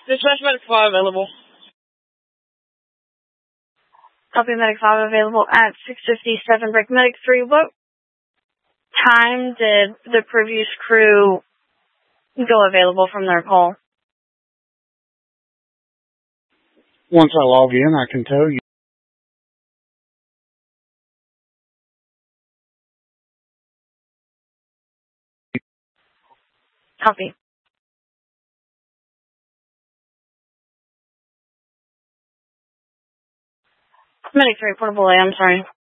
Dispatch Medic 5 available. Copy, Medic 5 available at 6:57. Break Medic 3. What time did the previous crew go available from their call? Once I log in, I can tell you. Copy. Medic 3, Portable A, I'm sorry.